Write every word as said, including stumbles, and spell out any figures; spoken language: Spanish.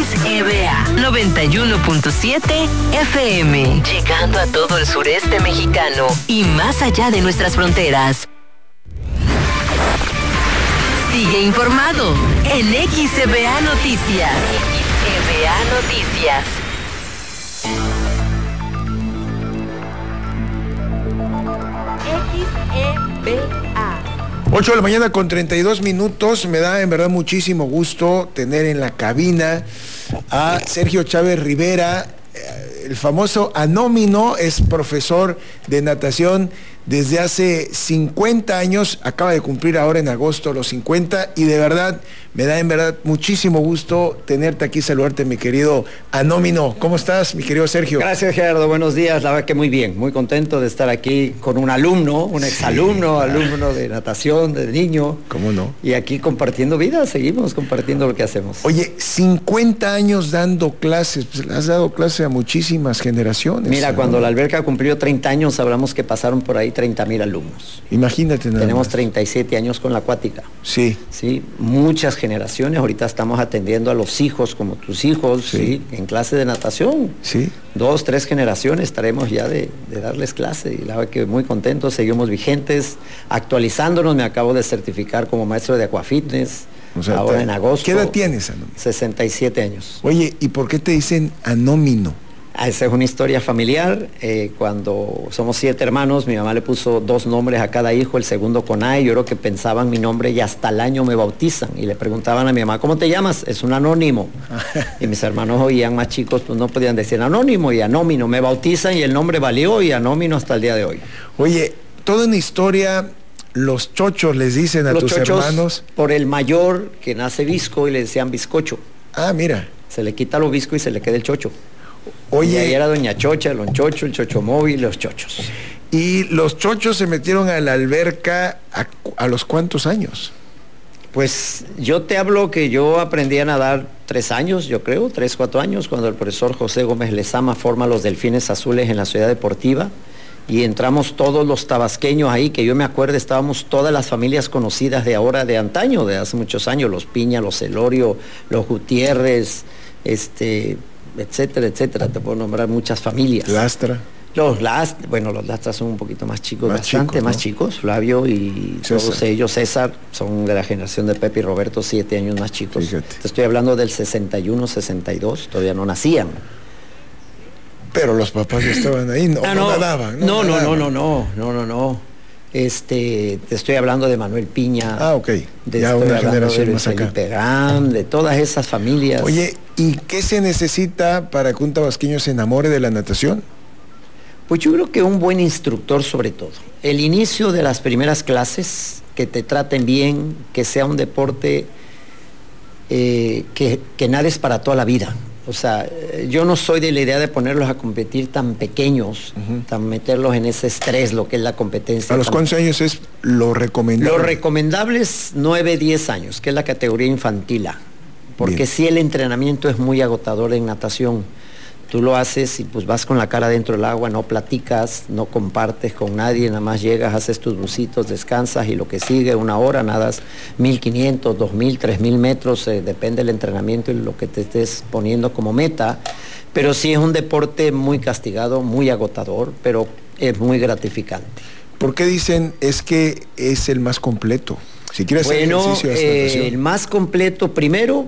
E V A noventa y uno punto siete F M, llegando a todo el sureste mexicano y más allá de nuestras fronteras. Sigue informado en X E V A Noticias. X E V A Noticias. X E V A. ocho de la mañana con treinta y dos minutos. Me da en verdad muchísimo gusto tener en la cabina a Sergio Chávez Rivera, el famoso Anómino. Es profesor de natación desde hace cincuenta años, acaba de cumplir ahora en agosto los cincuenta, y de verdad, me da en verdad muchísimo gusto tenerte aquí, saludarte, mi querido Anómino. ¿Cómo estás, mi querido Sergio? Gracias, Gerardo, buenos días. La verdad que muy bien, muy contento de estar aquí con un alumno, un exalumno, sí, alumno de natación, de niño. ¿Cómo no? Y aquí compartiendo vida, seguimos compartiendo lo que hacemos. Oye, cincuenta años dando clases, pues has dado clase a muchísimas generaciones. Mira, ¿no? Cuando la alberca cumplió treinta años, hablamos que pasaron por ahí treinta mil alumnos. Imagínate nada Tenemos más. treinta y siete años con la acuática. Sí. Sí, muchas generaciones. Ahorita estamos atendiendo a los hijos como tus hijos, sí, ¿sí? En clase de natación. Sí. Dos, tres generaciones estaremos ya de, de darles clase. Y la verdad que muy contentos, seguimos vigentes, actualizándonos. Me acabo de certificar como maestro de aquafitness. O sea, ahora te, en agosto. ¿Qué edad tienes, Anómino? sesenta y siete años. Oye, ¿y por qué te dicen Anómino? Esa es una historia familiar. Eh, cuando somos siete hermanos, mi mamá le puso dos nombres a cada hijo, el segundo con A, y yo creo que pensaban mi nombre y hasta el año me bautizan. Y le preguntaban a mi mamá, ¿cómo te llamas? Es un anónimo. Y mis hermanos oían más chicos, pues no podían decir anónimo y anómino. Me bautizan y el nombre valió y anómino hasta el día de hoy. Oye, toda una historia, los chochos les dicen a Los tus chochos, hermanos. por el mayor que nace visco y le decían bizcocho. Ah, mira. Se le quita lo visco y se le queda el chocho. Oye, y ahí era doña Chocha, el chocho, el chocho móvil, los chochos. Y los chochos se metieron a la alberca a, a los cuántos años. Pues yo te hablo que yo aprendí a nadar tres años, yo creo, tres, cuatro años, cuando el profesor José Gómez Lezama forma los Delfines Azules en la Ciudad Deportiva, y entramos todos los tabasqueños ahí, que yo me acuerdo, estábamos todas las familias conocidas de ahora, de antaño, de hace muchos años, los Piña, los Celorio, los Gutiérrez, este... etcétera, etcétera, te puedo nombrar muchas familias. Lastra. Los Lastra, bueno, los Lastras son un poquito más chicos, más bastante chicos, más ¿no? chicos, Flavio y César. Todos ellos, César, son de la generación de Pepe y Roberto, siete años más chicos. Fíjate. Te estoy hablando del sesenta y uno, sesenta y dos, todavía no nacían. Pero los papás ya estaban ahí, no, Ah, no, no, nadaban. No, no, nadaban. no, no, no, no, no, no. Este, te estoy hablando de Manuel Piña. Ah, ok. De, Ya estoy una hablando generación de más acá. Felipe Gran, de todas esas familias. Oye, ¿y qué se necesita para que un tabasqueño se enamore de la natación? Pues yo creo que un buen instructor sobre todo. El inicio de las primeras clases, que te traten bien, que sea un deporte eh, que, que nades para toda la vida. O sea, yo no soy de la idea de ponerlos a competir tan pequeños, uh-huh. tan meterlos en ese estrés, lo que es la competencia. ¿A los tan... cuántos años es lo recomendable? Lo recomendable es nueve, diez años, que es la categoría infantil A. Porque Bien. sí, el entrenamiento es muy agotador en natación. Tú lo haces y pues vas con la cara dentro del agua, no platicas, no compartes con nadie, nada más llegas, haces tus bucitos, descansas y lo que sigue, una hora, nadas mil quinientos, dos mil, tres mil metros, eh, depende del entrenamiento y lo que te estés poniendo como meta. Pero sí es un deporte muy castigado, muy agotador, pero es muy gratificante. ¿Por qué dicen es que es el más completo? Si quieres bueno, hacer ejercicio, haz eh, natación. el más completo, primero,